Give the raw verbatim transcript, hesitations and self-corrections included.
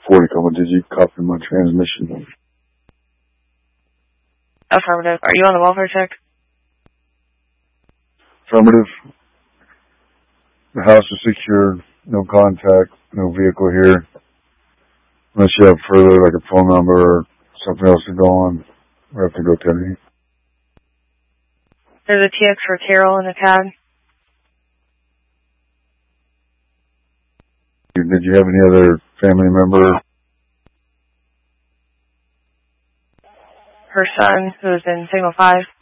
forty, couple digit, copy my transmission. Affirmative. Are you on the welfare check? Affirmative. The house is secure. No contact. No vehicle here. Unless you have further, like a phone number or something else to go on, we have to go to any. There's a T X for Carol in the cab. Did you have any other family member? Her son, who was in Signal five.